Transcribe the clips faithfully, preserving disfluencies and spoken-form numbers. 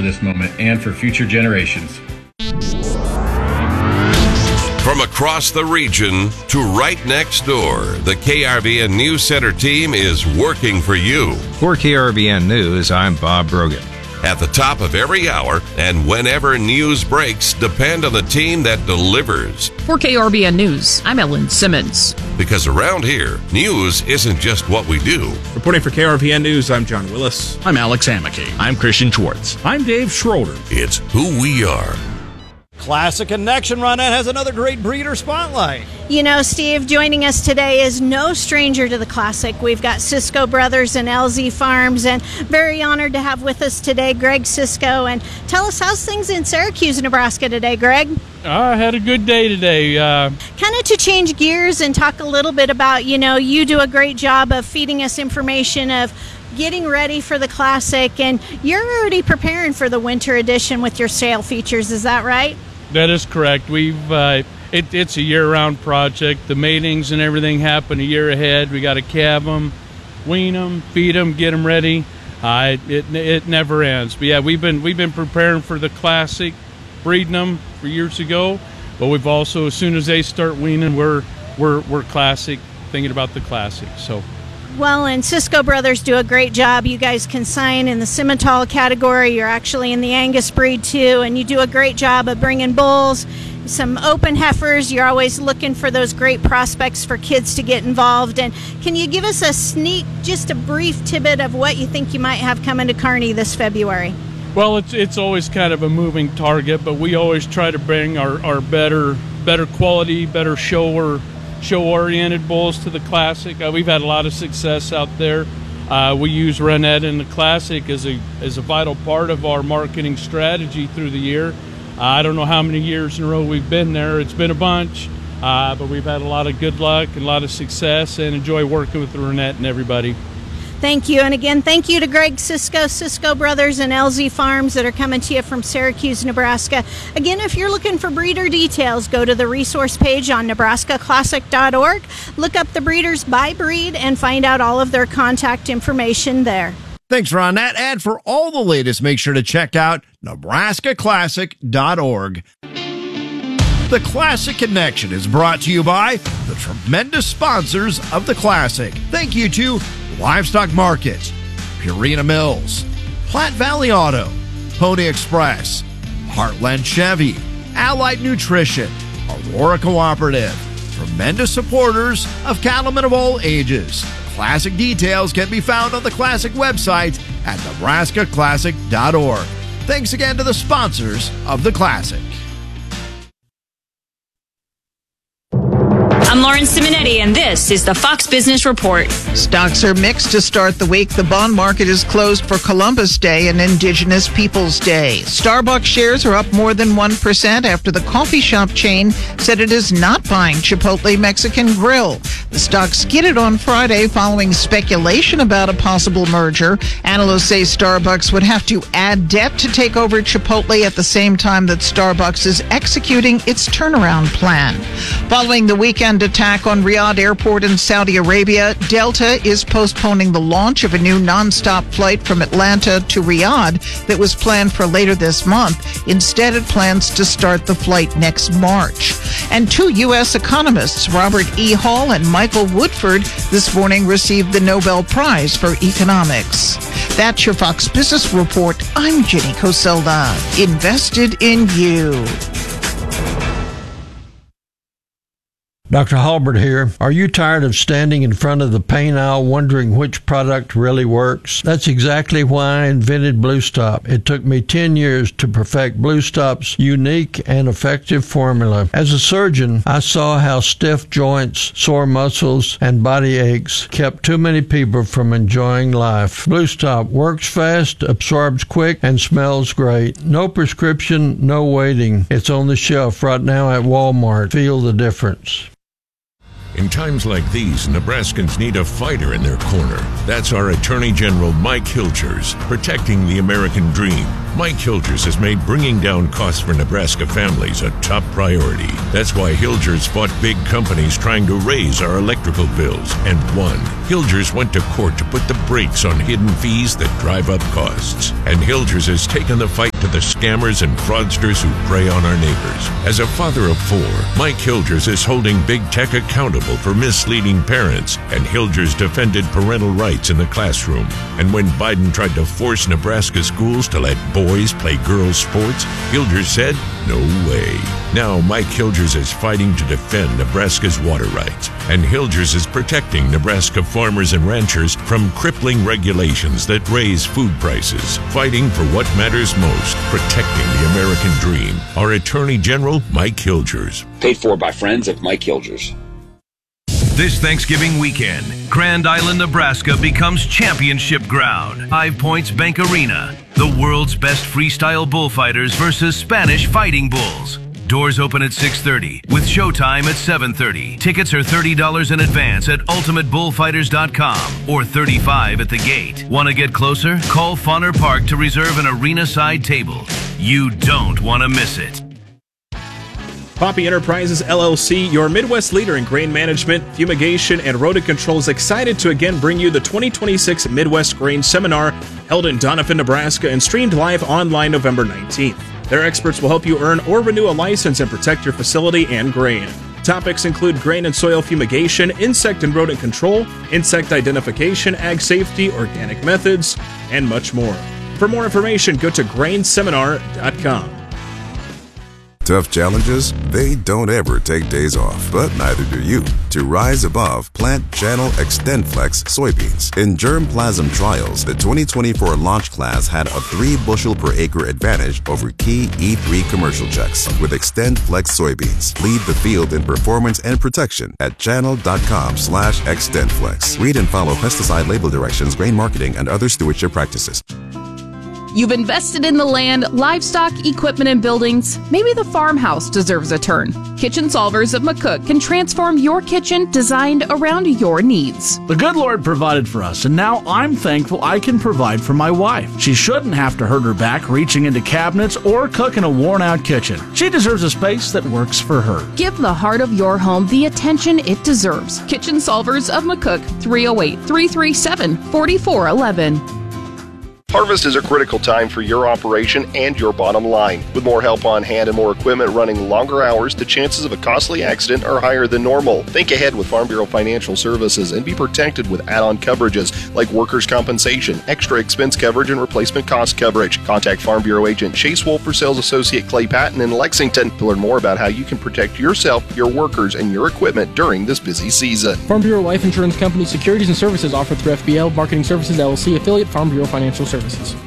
for this moment and for future generations. From across the region to right next door, the K R V N News Center team is working for you. For K R V N News, I'm Bob Brogan. At the top of every hour and whenever news breaks, depend on the team that delivers. For K R V N News, I'm Ellen Simmons. Because around here, news isn't just what we do. Reporting for K R V N News, I'm John Willis. I'm Alex Amicky. I'm Christian Schwartz. I'm Dave Schroeder. It's who we are. Classic Connection, Ronette has another great breeder spotlight. You know, Steve, joining us today is no stranger to the Classic. We've got Cisco Brothers and L Z Farms, and very honored to have with us today Greg Cisco. And tell us, how's things in Syracuse, Nebraska today, Greg? I had a good day today. Uh, kind of to change gears and talk a little bit about, you know, you do a great job of feeding us information of getting ready for the Classic, and you're already preparing for the winter edition with your sale features. Is that right? That is correct. We've uh, it, it's a year-round project. The matings and everything happen a year ahead. We got to calve them, wean them, feed them, get them ready. Uh, it, it it never ends. But yeah, we've been we've been preparing for the Classic, breeding them for years ago. But we've also, as soon as they start weaning, we're we're we're Classic, thinking about the Classic. So. Well, and Cisco Brothers do a great job. You guys consign in the Simmental category. You're actually in the Angus breed, too, and you do a great job of bringing bulls, some open heifers. You're always looking for those great prospects for kids to get involved. And can you give us a sneak, just a brief tidbit of what you think you might have coming to Kearney this February? Well, it's it's always kind of a moving target, but we always try to bring our, our better better quality, better shower show-oriented bulls to the Classic. Uh, we've had a lot of success out there. Uh, we use Ronette in the Classic as a as a vital part of our marketing strategy through the year. Uh, I don't know how many years in a row we've been there. It's been a bunch, uh, but we've had a lot of good luck and a lot of success, and enjoy working with Ronette and everybody. Thank you. And again, thank you to Greg Cisco, Cisco Brothers, and L Z Farms that are coming to you from Syracuse, Nebraska. Again, if you're looking for breeder details, go to the resource page on Nebraska Classic dot org. Look up the breeders by breed and find out all of their contact information there. Thanks, Ronette. And for all the latest, make sure to check out Nebraska Classic dot org. The Classic Connection is brought to you by the tremendous sponsors of the Classic. Thank you to Livestock Market, Purina Mills, Platte Valley Auto, Pony Express, Heartland Chevy, Allied Nutrition, Aurora Cooperative, tremendous supporters of cattlemen of all ages. Classic details can be found on the Classic website at Nebraska Classic dot org. Thanks again to the sponsors of the Classic. I'm Lauren Simonetti, and this is the Fox Business Report. Stocks are mixed to start the week. The bond market is closed for Columbus Day and Indigenous Peoples Day. Starbucks shares are up more than one percent after the coffee shop chain said it is not buying Chipotle Mexican Grill. The stock skidded on Friday following speculation about a possible merger. Analysts say Starbucks would have to add debt to take over Chipotle at the same time that Starbucks is executing its turnaround plan. Following the weekend attack on Riyadh Airport in Saudi Arabia, Delta is postponing the launch of a new nonstop flight from Atlanta to Riyadh that was planned for later this month. Instead, it plans to start the flight next March. And two U S economists, Robert E. Hall and Michael Woodford, this morning received the Nobel Prize for Economics. That's your Fox Business Report. I'm Jenny Coselda. Invested in you. Doctor Halbert here. Are you tired of standing in front of the pain aisle wondering which product really works? That's exactly why I invented Blue Stop. It took me ten years to perfect Blue Stop's unique and effective formula. As a surgeon, I saw how stiff joints, sore muscles, and body aches kept too many people from enjoying life. Blue Stop works fast, absorbs quick, and smells great. No prescription, no waiting. It's on the shelf right now at Walmart. Feel the difference. In times like these, Nebraskans need a fighter in their corner. That's our Attorney General Mike Hilgers, protecting the American dream. Mike Hilgers has made bringing down costs for Nebraska families a top priority. That's why Hilgers fought big companies trying to raise our electrical bills and won. Hilgers went to court to put the brakes on hidden fees that drive up costs. And Hilgers has taken the fight to the scammers and fraudsters who prey on our neighbors. As a father of four, Mike Hilgers is holding big tech accountable for misleading parents, and Hilgers defended parental rights in the classroom. And when Biden tried to force Nebraska schools to let boys play girls' sports, Hilgers said, no way. Now Mike Hilgers is fighting to defend Nebraska's water rights, and Hilgers is protecting Nebraska farmers and ranchers from crippling regulations that raise food prices, fighting for what matters most, protecting the American dream. Our Attorney General, Mike Hilgers. Paid for by friends of Mike Hilgers. This Thanksgiving weekend, Grand Island, Nebraska becomes championship ground. Five Points Bank Arena. The world's best freestyle bullfighters versus Spanish fighting bulls. Doors open at six thirty with showtime at seven thirty. Tickets are thirty dollars in advance at ultimate bullfighters dot com or thirty-five dollars at the gate. Want to get closer? Call Fauner Park to reserve an arena-side table. You don't want to miss it. Poppy Enterprises, L L C, your Midwest leader in grain management, fumigation, and rodent control, is excited to again bring you the twenty twenty-six Midwest Grain Seminar held in Doniphan, Nebraska, and streamed live online November nineteenth. Their experts will help you earn or renew a license and protect your facility and grain. Topics include grain and soil fumigation, insect and rodent control, insect identification, ag safety, organic methods, and much more. For more information, go to grain seminar dot com. Tough challenges, they don't ever take days off, but neither do you. To rise above, plant Channel XtendFlex soybeans. In germplasm trials, the twenty twenty-four launch class had a three bushel per acre advantage over key E three commercial checks. With XtendFlex soybeans, lead the field in performance and protection at channel.com slash XtendFlex. Read and follow pesticide label directions, grain marketing, and other stewardship practices. You've invested in the land, livestock, equipment, and buildings. Maybe the farmhouse deserves a turn. Kitchen Solvers of McCook can transform your kitchen designed around your needs. The good Lord provided for us, and now I'm thankful I can provide for my wife. She shouldn't have to hurt her back reaching into cabinets or cook in a worn-out kitchen. She deserves a space that works for her. Give the heart of your home the attention it deserves. Kitchen Solvers of McCook, three oh eight, three three seven, four four one one. Harvest is a critical time for your operation and your bottom line. With more help on hand and more equipment running longer hours, the chances of a costly accident are higher than normal. Think ahead with Farm Bureau Financial Services and be protected with add-on coverages like workers' compensation, extra expense coverage, and replacement cost coverage. Contact Farm Bureau agent Chase Wolf or sales associate Clay Patton in Lexington to learn more about how you can protect yourself, your workers, and your equipment during this busy season. Farm Bureau Life Insurance Company securities and services offered through F B L Marketing Services L L C affiliate Farm Bureau Financial Services.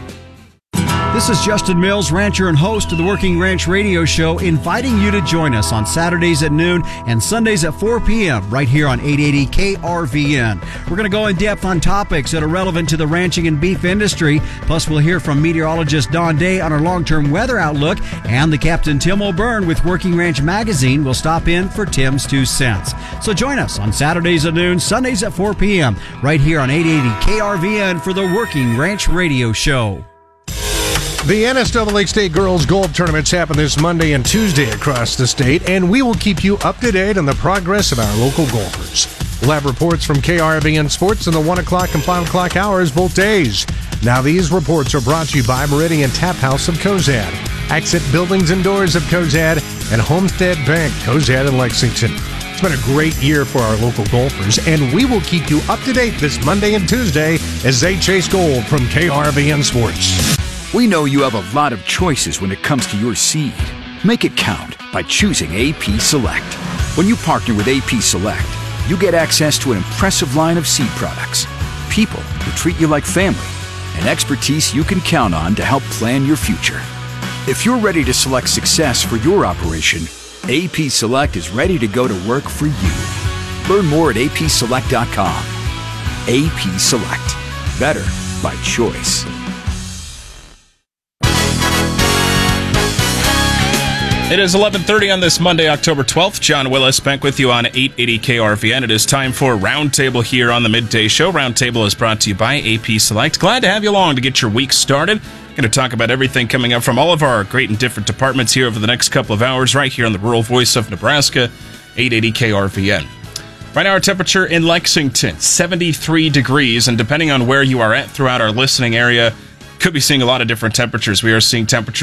This is Justin Mills, rancher and host of the Working Ranch Radio Show, inviting you to join us on Saturdays at noon and Sundays at four p.m. right here on eight eighty K R V N. We're going to go in depth on topics that are relevant to the ranching and beef industry. Plus, we'll hear from meteorologist Don Day on our long-term weather outlook, and the Captain Tim O'Byrne with Working Ranch Magazine will stop in for Tim's Two Cents. So join us on Saturdays at noon, Sundays at four p.m. right here on eight eighty K R V N for the Working Ranch Radio Show. The N S W A State Girls Golf Tournaments happen this Monday and Tuesday across the state, and we will keep you up to date on the progress of our local golfers. We'll have reports from K R V N Sports in the one o'clock and five o'clock hours both days. Now these reports are brought to you by Meridian Tap House of Cozad, Exit Buildings and Doors of Cozad, and Homestead Bank, Cozad and Lexington. It's been a great year for our local golfers, and we will keep you up to date this Monday and Tuesday as they chase gold from K R V N Sports. We know you have a lot of choices when it comes to your seed. Make it count by choosing A P Select. When you partner with A P Select, you get access to an impressive line of seed products, people who treat you like family, and expertise you can count on to help plan your future. If you're ready to select success for your operation, A P Select is ready to go to work for you. Learn more at A P select dot com. A P Select. Better by choice. It is eleven thirty on this Monday, October twelfth. John Willis back with you on eight eighty K R V N. It is time for Roundtable here on the Midday Show. Roundtable is brought to you by A P Select. Glad to have you along to get your week started. Going to talk about everything coming up from all of our great and different departments here over the next couple of hours, right here on the Rural Voice of Nebraska, eight eighty K R V N. Right now, our temperature in Lexington, seventy-three degrees, and depending on where you are at throughout our listening area, could be seeing a lot of different temperatures. We are seeing temperatures